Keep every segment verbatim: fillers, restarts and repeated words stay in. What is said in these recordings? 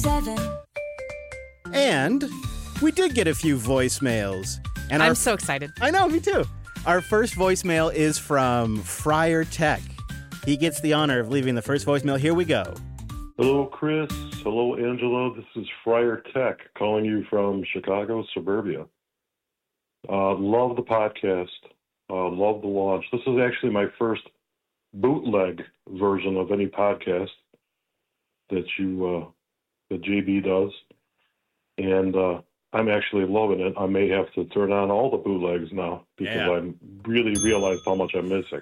seven. And we did get a few voicemails. And I'm our, so excited. I know, me too. Our first voicemail is from Friar Tech. He gets the honor of leaving the first voicemail. Here we go. Hello, Chris. Hello, Angela. This is Friar Tech calling you from Chicago, suburbia. Uh, love the podcast. Uh, love the launch. This is actually my first bootleg version of any podcast that you uh, that J B does, and uh, I'm actually loving it. I may have to turn on all the bootlegs now because Yeah. I really realized how much I'm missing.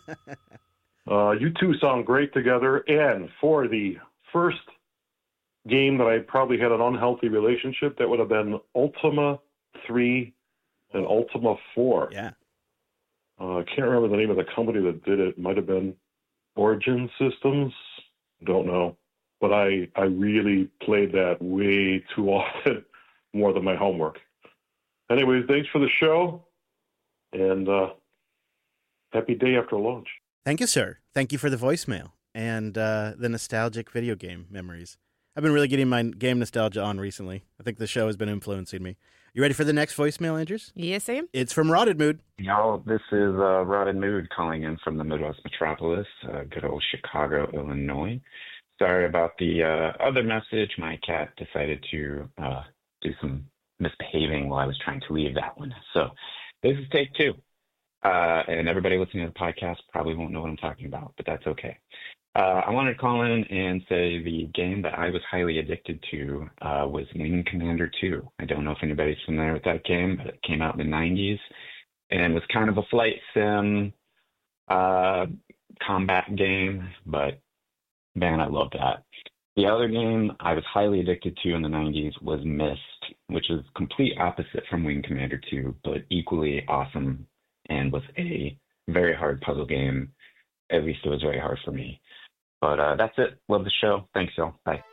uh, you two sound great together, and for the first game that I probably had an unhealthy relationship, that would have been Ultima three and Ultima four. Yeah. Uh, I can't remember the name of the company that did it. It might have been Origin Systems. Don't know. But I, I really played that way too often, more than my homework. Anyways, thanks for the show, and uh, happy day after launch. Thank you, sir. Thank you for the voicemail and uh, the nostalgic video game memories. I've been really getting my game nostalgia on recently. I think the show has been influencing me. You ready for the next voicemail, Andrews? Yes, I am. It's from Rotted Mood. Y'all, this is uh, Rotted Mood calling in from the Midwest Metropolis, uh, good old Chicago, Illinois. Sorry about the uh, other message. My cat decided to uh, do some misbehaving while I was trying to leave that one. So this is take two. Uh, and everybody listening to the podcast probably won't know what I'm talking about, but that's okay. Uh, I wanted to call in and say the game that I was highly addicted to uh, was Wing Commander two. I don't know if anybody's familiar with that game, but it came out in the nineties and was kind of a flight sim uh, combat game, but man, I love that. The other game I was highly addicted to in the nineties was Myst, which is complete opposite from Wing Commander two, but equally awesome and was a very hard puzzle game. At least it was very hard for me. But uh, that's it. Love the show. Thanks, y'all. Bye.